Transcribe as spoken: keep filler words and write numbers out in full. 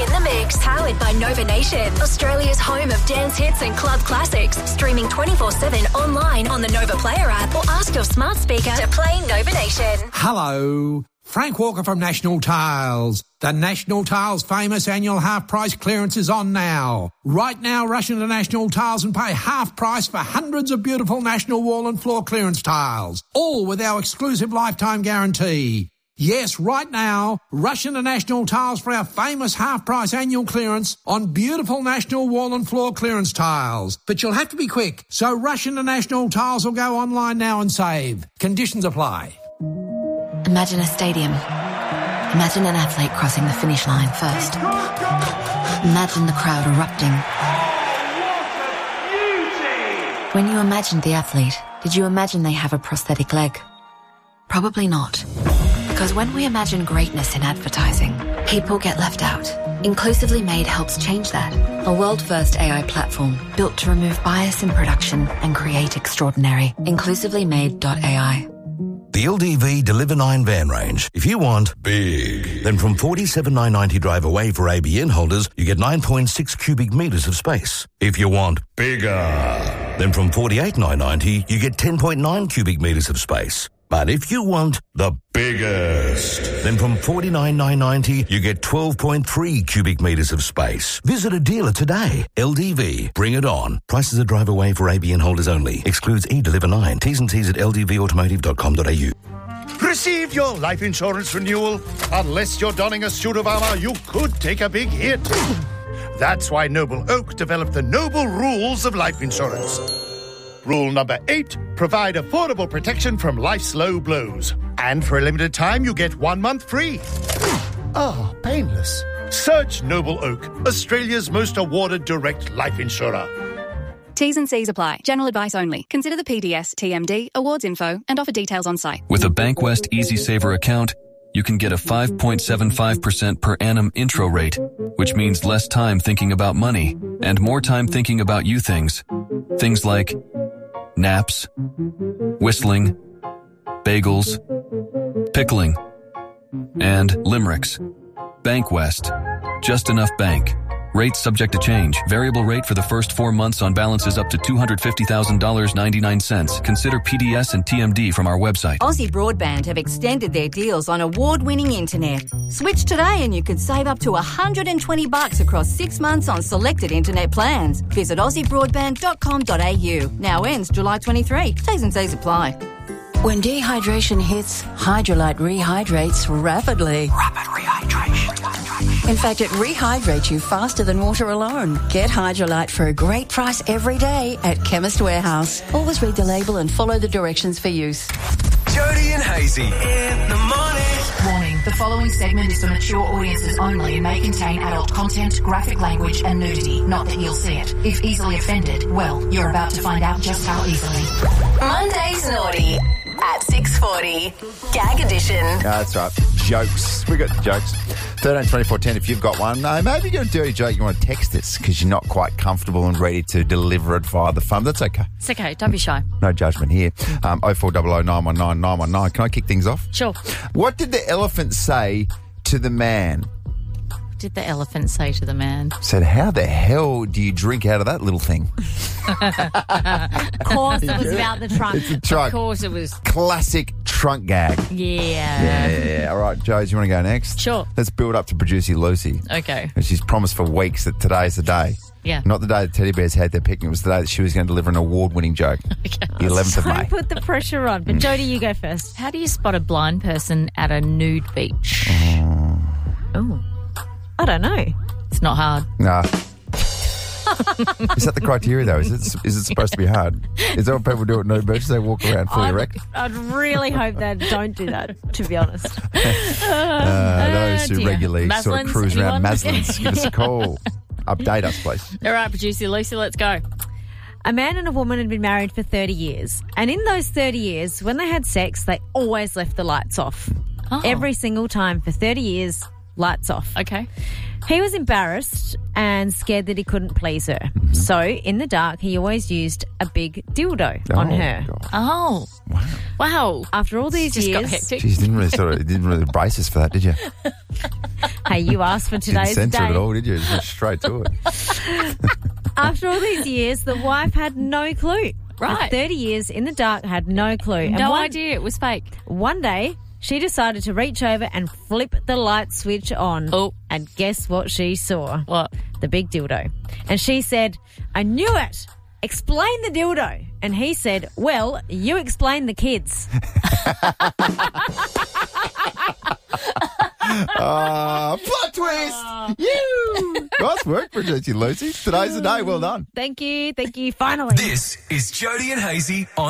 In the mix, powered by Nova Nation, Australia's home of dance hits and club classics. Streaming twenty-four seven online on the Nova Player app or ask your smart speaker to play Nova Nation. Hello, Frank Walker from National Tiles. The National Tiles famous annual half-price clearance is on now. Right now, rush into National Tiles and pay half price for hundreds of beautiful National wall and floor clearance tiles, all with our exclusive lifetime guarantee. Yes, right now, rush into National Tiles for our famous half-price annual clearance on beautiful National wall and floor clearance tiles. But you'll have to be quick, so rush into National Tiles or go online now and save. Conditions apply. Imagine a stadium. Imagine an athlete crossing the finish line first. Imagine the crowd erupting. When you imagined the athlete, did you imagine they have a prosthetic leg? Probably not. Because when we imagine greatness in advertising, people get left out. Inclusively Made helps change that. A world-first A I platform built to remove bias in production and create extraordinary. inclusively made dot A I. The L D V Deliver nine van range. If you want big, then from forty-seven thousand nine hundred ninety drive away for A B N holders, you get nine point six cubic metres of space. If you want bigger, then from forty-eight thousand nine hundred ninety, you get ten point nine cubic metres of space. But if you want the biggest, then from forty-nine thousand nine hundred ninety, you get twelve point three cubic metres of space. Visit a dealer today. L D V, bring it on. Prices are drive away for A B N holders only. Excludes e-Deliver nine. T's and C's at l d v automotive dot com dot a u. Received your life insurance renewal? Unless you're donning a suit of armour, you could take a big hit. That's why Noble Oak developed the Noble Rules of Life Insurance. Rule number eight, provide affordable protection from life's low blows. And for a limited time, you get one month free. Ah, painless. Search Noble Oak, Australia's most awarded direct life insurer. T's and C's apply. General advice only. Consider the P D S, T M D, awards info, and offer details on site. With a Bankwest Easy Saver account, you can get a five point seven five percent per annum intro rate, which means less time thinking about money and more time thinking about you things. Things like naps, whistling, bagels, pickling, and limericks. Bankwest. Just enough bank. Rates subject to change. Variable rate for the first four months on balances up to two hundred fifty thousand dollars and ninety-nine cents. Consider P D S and T M D from our website. Aussie Broadband have extended their deals on award-winning internet. Switch today and you could save up to one hundred twenty bucks across six months on selected internet plans. Visit aussie broadband dot com dot a u. Now ends July twenty-third. T's and C's apply. When dehydration hits, Hydrolite rehydrates rapidly. Rapid rehydration. In fact, it rehydrates you faster than water alone. Get Hydrolite for a great price every day at Chemist Warehouse. Always read the label and follow the directions for use. Jody and Hazy in the morning. Warning, the following segment is for mature audiences only and may contain adult content, graphic language and nudity. Not that you'll see it. If easily offended, well, you're about to find out just how easily. Monday's Naughty at six forty. Gag edition. No, that's right. Jokes. We got jokes. thirteen twenty-four ten if you've got one. No, maybe you've got a dirty joke you want to text us because you're not quite comfortable and ready to deliver it via the phone. That's okay. It's okay. Don't be shy. No judgment here. Um, oh four hundred nine one nine nine one nine. Can I kick things off? Sure. What did the elephant say to the man? Did the elephant say to the man? Said, how the hell do you drink out of that little thing? Of course it was about the trunk. It's a trunk. Of course it was. Classic trunk gag. Yeah. Yeah, yeah, yeah. All right, Joe, do you want to go next? Sure. Let's build up to producer Lucy. Okay. She's promised for weeks that today's the day. Yeah. Not the day the teddy bears had their picnic. It was the day that she was going to deliver an award-winning joke. Okay. The eleventh of May. Don't put the pressure on. But Jody, you go first. How do you spot a blind person at a nude beach? Oh. I don't know. It's not hard. Nah. Is that the criteria, though? Is it is it supposed to be hard? Is that what people do at nude beaches? They walk around fully I'd, erect? I'd really hope they don't do that, to be honest. Uh, those who dear. regularly sort of Maslins, cruise around anyone? Maslins, give us a call. Update us, please. All right, producer Lucy, let's go. A man and a woman had been married for thirty years. And in those thirty years, when they had sex, they always left the lights off. Oh. Every single time for thirty years, lights off. Okay. He was embarrassed and scared that he couldn't please her. Mm-hmm. So, in the dark, he always used a big dildo Oh, on her. God. Oh. Wow. Wow. After all these Just years... got hectic. Geez, didn't really sort of didn't really brace us for that, did you? Hey, you asked for Didn't today's censor day. it at all, did you? Just went straight to it. After all these years, the wife had no clue. Right. For thirty years in the dark, had no clue. And No one, idea it was fake. One day, she decided to reach over and flip the light switch on. Oh. And guess what she saw? What? The big dildo. And she said, I knew it. Explain the dildo. And he said, well, you explain the kids. Ah, plot twist! You! Nice work, producer Lucy. Today's the day. Well done. Thank you. Thank you. Finally. This is Jody and Hazy on